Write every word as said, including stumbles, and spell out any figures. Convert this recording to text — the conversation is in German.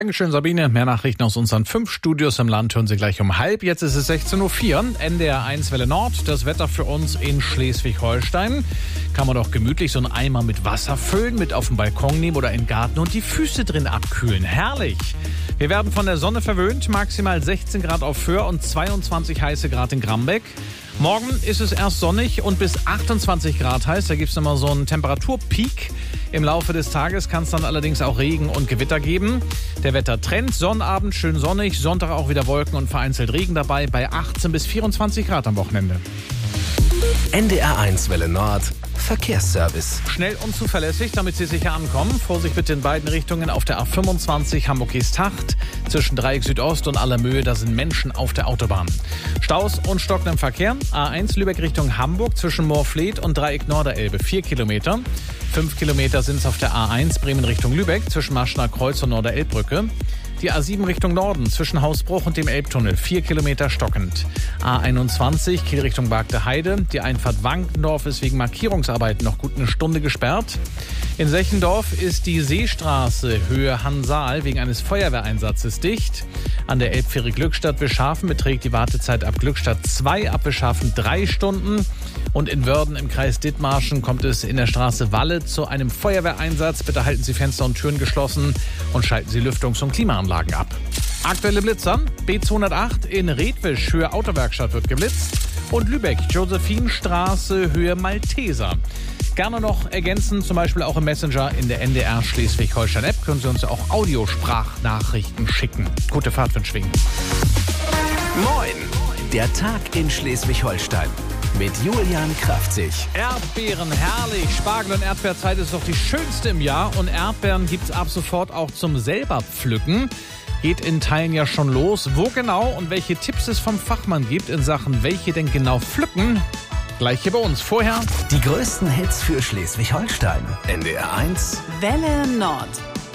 Dankeschön, Sabine. Mehr Nachrichten aus unseren fünf Studios im Land hören Sie gleich um halb. Jetzt ist es sechzehn Uhr vier, N D R eins Welle Nord. Das Wetter für uns in Schleswig-Holstein. Kann man doch gemütlich so einen Eimer mit Wasser füllen, mit auf den Balkon nehmen oder in den Garten und die Füße drin abkühlen. Herrlich! Wir werden von der Sonne verwöhnt. Maximal sechzehn Grad auf Föhr und zweiundzwanzig heiße Grad in Grambeck. Morgen ist es erst sonnig und bis achtundzwanzig Grad heiß. Da gibt es immer so einen Temperaturpeak. Im Laufe des Tages kann es dann allerdings auch Regen und Gewitter geben. Der Wettertrend: Sonnabend schön sonnig, Sonntag auch wieder Wolken und vereinzelt Regen dabei bei achtzehn bis vierundzwanzig Grad am Wochenende. N D R eins Welle Nord Verkehrsservice. Schnell und zuverlässig, damit Sie sicher ankommen. Vorsicht bitte in beiden Richtungen auf der A fünfundzwanzig Hamburg-Geesthacht. Zwischen Dreieck Südost und Allermöhe, da sind Menschen auf der Autobahn. Staus und stockendem Verkehr. A eins Lübeck Richtung Hamburg zwischen Moorfleet und Dreieck Norderelbe. Vier Kilometer. Fünf Kilometer sind es auf der A eins Bremen Richtung Lübeck zwischen Maschner Kreuz und Norderelbbrücke. Die A sieben Richtung Norden zwischen Hausbruch und dem Elbtunnel. Vier Kilometer stockend. A einundzwanzig Kiel Richtung Bagde Heide. Die Einfahrt Wankendorf ist wegen Markierungsarbeiten noch gut eine Stunde gesperrt. In Sechendorf ist die Seestraße Höhe Hansaal wegen eines Feuerwehreinsatzes dicht. An der Elbfähre Glückstadt-Wischhafen beträgt die Wartezeit ab Glückstadt zwei, ab Wischhafen drei Stunden. Und in Wörden im Kreis Dithmarschen kommt es in der Straße Walle zu einem Feuerwehreinsatz. Bitte halten Sie Fenster und Türen geschlossen und schalten Sie Lüftungs- und Klimaanlagen ab. Aktuelle Blitzer: B zweihundertacht in Redwisch, Höhe Autowerkstatt wird geblitzt. Und Lübeck, Josephinstraße, Höhe Malteser. Gerne noch ergänzen, zum Beispiel auch im Messenger in der N D R Schleswig-Holstein-App. Können Sie uns auch Audiosprachnachrichten schicken. Gute Fahrt wünsche ich Ihnen. Moin! Der Tag in Schleswig-Holstein mit Julian Kraftzig. Erdbeeren, herrlich. Spargel- und Erdbeerzeit ist doch die schönste im Jahr. Und Erdbeeren gibt es ab sofort auch zum selber pflücken. Geht in Teilen ja schon los. Wo genau und welche Tipps es vom Fachmann gibt in Sachen, welche denn genau pflücken, gleich hier bei uns. Vorher die größten Hits für Schleswig-Holstein. N D R eins Welle Nord.